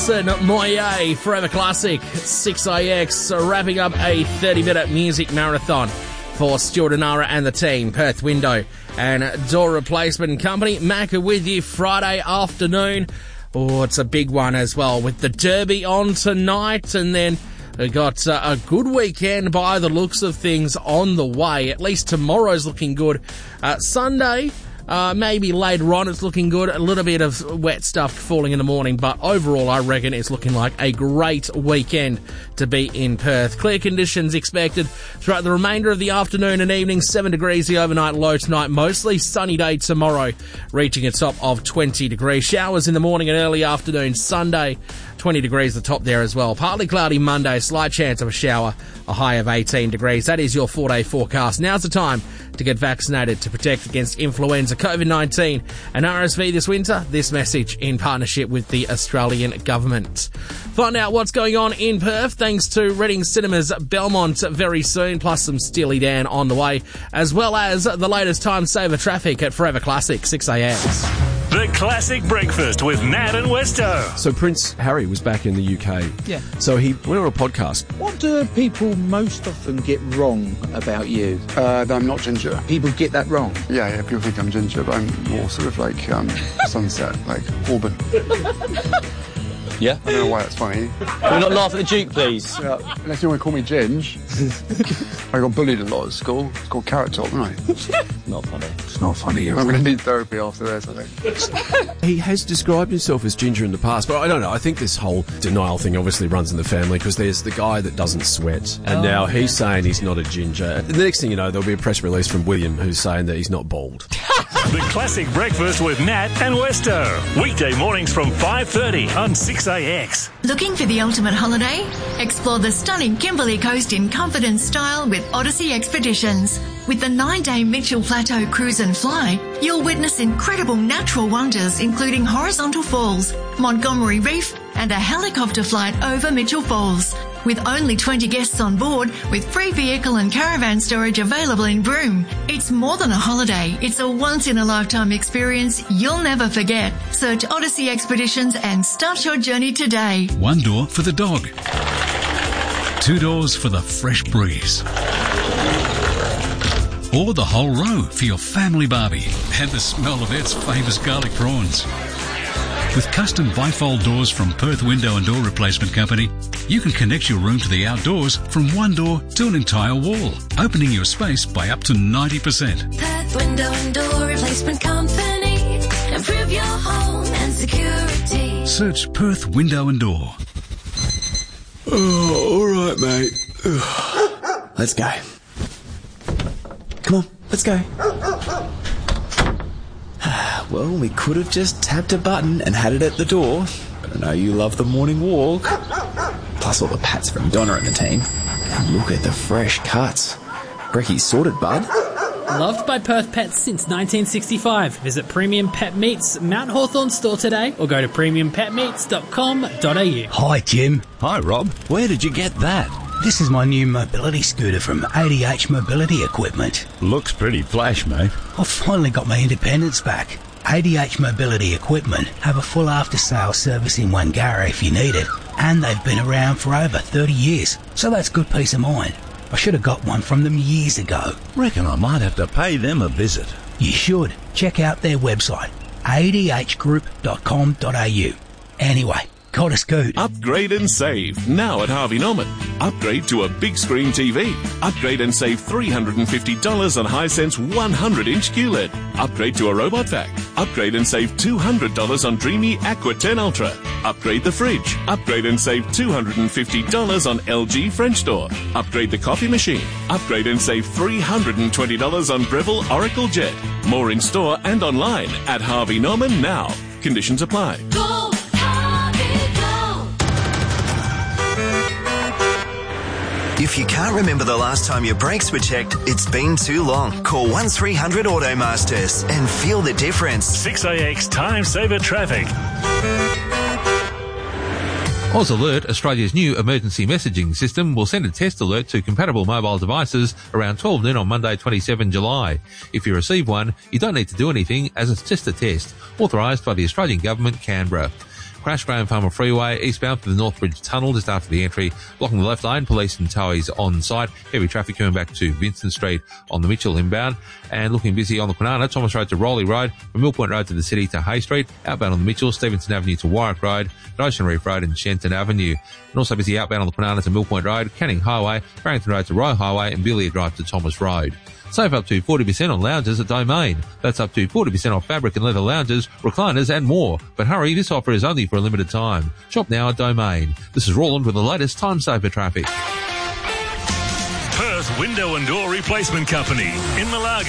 Moye, Forever Classic, 6AX, wrapping up a 30-minute music marathon for Stuart Anara and the team. Perth Window and Door Replacement Company. Mac are with you Friday afternoon. Oh, it's a big one as well with the Derby on tonight, and then we got a good weekend by the looks of things on the way. At least tomorrow's looking good. Sunday, maybe later on it's looking good. A little bit of wet stuff falling in the morning, but overall I reckon it's looking like a great weekend to be in Perth. Clear conditions expected throughout the remainder of the afternoon and evening. 7 degrees the overnight low tonight. Mostly sunny day tomorrow, reaching a top of 20 degrees. Showers in the morning and early afternoon. Sunday, 20 degrees the top there as well. Partly cloudy Monday, slight chance of a shower, a high of 18 degrees. That is your 4-day forecast. Now's the time to get vaccinated to protect against influenza, COVID-19 and RSV this winter. This message in partnership with the Australian government. Find out what's going on in Perth thanks to Reading Cinemas Belmont very soon, plus some Steely Dan on the way, as well as the latest time saver traffic at Forever Classic, 6AX. The Classic Breakfast with Nat and Westo. So Prince Harry was back in the UK. Yeah. So he went on a podcast. What do people most often get wrong about you? That I'm not ginger. People get that wrong. Yeah, people think I'm ginger, but I'm more sort of like sunset, like Auburn. Yeah? I don't know why that's funny. Can we not laugh at the Duke, please? Unless you want to call me Ginge. I got bullied a lot at school. It's called Carrot Top, isn't it? Not funny. It's not funny. I'm going to need therapy after this, I think. He has described himself as ginger in the past, but I don't know. I think this whole denial thing obviously runs in the family because there's the guy that doesn't sweat, and now he's saying he's not a ginger. And the next thing you know, there'll be a press release from William who's saying that he's not bald. The Classic Breakfast with Nat and Westo. Weekday mornings from 5:30 on 6AX. Looking for the ultimate holiday? Explore the stunning Kimberley Coast in comfort and style with Odyssey Expeditions. With the 9-day Mitchell Plateau Cruise and Fly, you'll witness incredible natural wonders including horizontal falls, Montgomery Reef, and a helicopter flight over Mitchell Falls. With only 20 guests on board, with free vehicle and caravan storage available in Broome. It's more than a holiday. It's a once-in-a-lifetime experience you'll never forget. Search Odyssey Expeditions and start your journey today. One door for the dog. 2 doors for the fresh breeze. Or the whole row for your family barbie and the smell of its famous garlic prawns. With custom bifold doors from Perth Window and Door Replacement Company, you can connect your room to the outdoors from one door to an entire wall, opening your space by up to 90%. Perth Window and Door Replacement Company. Improve your home and security. Search Perth Window and Door. Oh, all right, mate. Let's go. Come on, let's go. Well, we could have just tapped a button and had it at the door. But I know you love the morning walk. Plus all the pats from Donna and the team. And look at the fresh cuts. Brecky's sorted, bud. Loved by Perth Pets since 1965. Visit Premium Pet Meats Mount Hawthorn store today or go to premiumpetmeats.com.au. Hi, Jim. Hi, Rob. Where did you get that? This is my new mobility scooter from ADH Mobility Equipment. Looks pretty flash, mate. I've finally got my independence back. ADH Mobility Equipment have a full after-sales service in Wangara if you need it, and they've been around for over 30 years, so that's good peace of mind. I should have got one from them years ago. Reckon I might have to pay them a visit. You should. Check out their website, adhgroup.com.au. Anyway, got a scoot. Upgrade and save now at Harvey Norman. Upgrade to a big screen TV. Upgrade and save $350 on Hisense 100-inch QLED. Upgrade to a robot vac. Upgrade and save $200 on Dreamy Aqua 10 Ultra. Upgrade the fridge. Upgrade and save $250 on LG French door. Upgrade the coffee machine. Upgrade and save $320 on Breville Oracle Jet. More in store and online at Harvey Norman now. Conditions apply. Go! If you can't remember the last time your brakes were checked, it's been too long. Call 1300 Automasters and feel the difference. 6AX Time Saver Traffic. Oz Alert, Australia's new emergency messaging system, will send a test alert to compatible mobile devices around 12 noon on Monday, 27 July. If you receive one, you don't need to do anything as it's just a test, authorised by the Australian Government, Canberra. Crash Graham Farmer Freeway, eastbound through the Northbridge Tunnel just after the entry. Blocking the left lane, police and towies on site. Heavy traffic coming back to Vincent Street on the Mitchell inbound. And looking busy on the Kwinana, Thomas Road to Rowley Road, from Mill Point Road to the city to Hay Street. Outbound on the Mitchell, Stevenson Avenue to Warwick Road, Ocean Reef Road and Shenton Avenue. And also busy outbound on the Kwinana to Mill Point Road, Canning Highway, Barrington Road to Royal Highway and Billiard Drive to Thomas Road. Save up to 40% on lounges at Domain. That's up to 40% off fabric and leather lounges, recliners and more. But hurry, this offer is only for a limited time. Shop now at Domain. This is Roland with the latest Time Saver traffic. Perth Window and Door Replacement Company in Malaga.